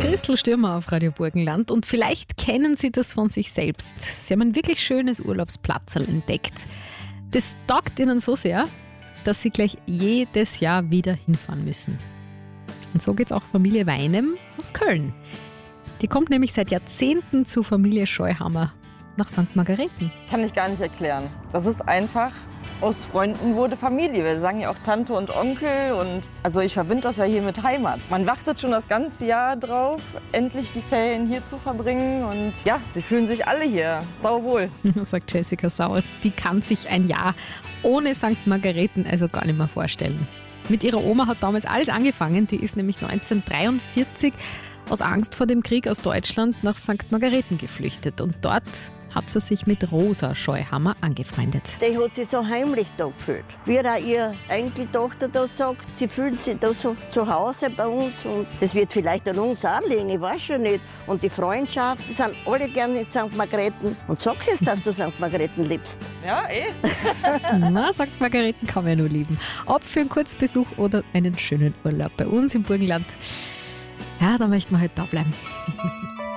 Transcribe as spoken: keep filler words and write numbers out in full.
Christel Stürmer auf Radio Burgenland und vielleicht kennen Sie das von sich selbst. Sie haben ein wirklich schönes Urlaubsplatzerl entdeckt. Das taugt Ihnen so sehr, dass Sie gleich jedes Jahr wieder hinfahren müssen. Und so geht es auch Familie Weinem aus Köln. Die kommt nämlich seit Jahrzehnten zu Familie Scheuhammer nach Sankt Margarethen. Kann ich gar nicht erklären. Das ist einfach, aus Freunden wurde Familie. Wir sagen ja auch Tante und Onkel. Und also ich verbinde das ja hier mit Heimat. Man wartet schon das ganze Jahr drauf, endlich die Ferien hier zu verbringen. Und ja, sie fühlen sich alle hier sauwohl. Sagt Jessica Sauer. Die kann sich ein Jahr ohne Sankt Margarethen also gar nicht mehr vorstellen. Mit ihrer Oma hat damals alles angefangen. Die ist nämlich neunzehnhundertdreiundvierzig aus Angst vor dem Krieg aus Deutschland nach Sankt Margarethen geflüchtet. Und dort hat sie sich mit Rosa Scheuhammer angefreundet. Die hat sich so heimlich da gefühlt. Wie auch ihre Enkeltochter da sagt, sie fühlt sich da so zu Hause bei uns. Und das wird vielleicht an uns auch liegen, ich weiß schon nicht. Und die Freundschaften sind alle gerne in Sankt Margarethen. Und sagst jetzt, dass du Sankt Margarethen liebst. Ja, eh. Na, Sankt Margarethen kann man ja nur lieben. Ob für einen Kurzbesuch oder einen schönen Urlaub bei uns im Burgenland. Ja, da möchten wir halt da bleiben.